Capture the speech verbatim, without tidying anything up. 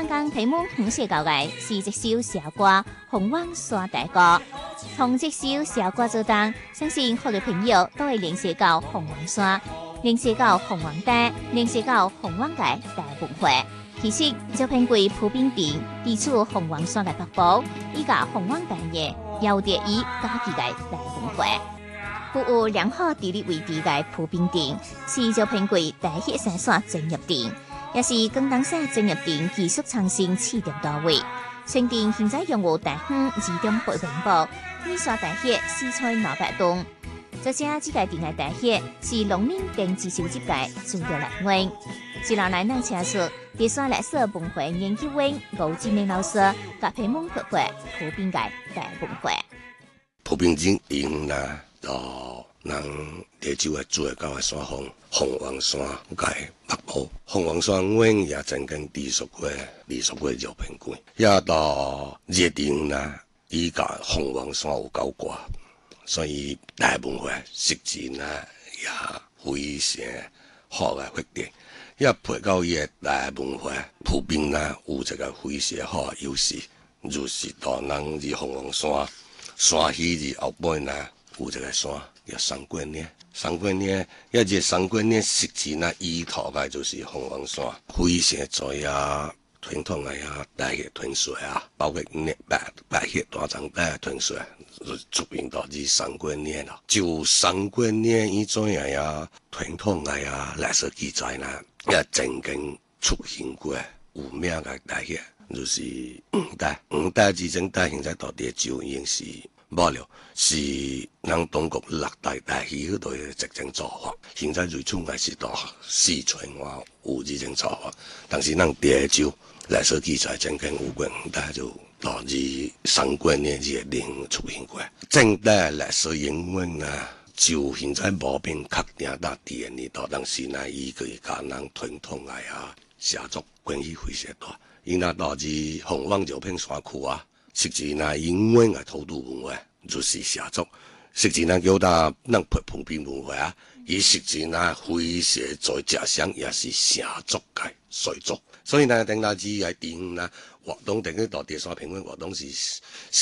香港題目五寫教嘅是一首寫歌《鳳凰山大歌》，從這首寫歌做當，相信好多朋友都會聯想到鳳凰山，聯想到鳳凰帶，聯想到鳳凰嘅大文化。其實就偏貴普遍定，地處鳳凰山嘅北部，依個鳳凰帶嘅有別於家己嘅大文化。具有良好地理位置嘅普遍定，是就偏貴大葉山山專業定。也是廣東省專業定技術創新試點單位，全定現在擁有大園二點八萬亩，二沙大葉四菜兩百噸。這些這個定嘅大葉是農民定自收集嘅主要來源。自然來能請出第三歷史文化研究員吳志明老師，甲批蒙學會普遍嘅大文化。 普遍定因啦，到人地州嘅最高嘅山峰鳳凰山嘅北部，鳳凰山阮也曾經地屬過，地屬過就偏貴。也到熱定啦，依個鳳凰山有夠高，所以大文化實踐啦也非常好嘅決定。也配到伊嘅大文化普遍啦，有一個非常好嘅優勢，就是到人至鳳凰山山起至後背啦，有一個山。叫三觀呢，三觀呢，一隻三觀呢，實際呢依托嘅就是鳳凰山，非常在啊傳統嘅啊大葉吞水啊，包括呢白白葉大長大吞水，出現到啲三觀呢咯。就三觀呢依種嘅啊傳統嘅啊歷史記載呢，也曾經出現過有名嘅大葉，就是五代，五代之爭，但現在到底就已經是。無了，是咱中國六大大戲嗰度嘅執政做法。現在最重要是到四川話有這種做法，但是咱地州歷史記載曾經有過五代就導致三觀呢熱令出現過。正代歷史英文啊，就現在無變確定到第二年度，但是呢依個甲咱傳統嘅啊寫作關係非常大，因那導致鳳凰就偏山區啊。實際呢，英文嘅土著文化就是寫作。實際呢，叫他咱普遍文化啊，伊實際呢非常在家鄉也是寫作嘅水作。所以呢，等下子喺電呢活動，等於到第三評論活動是。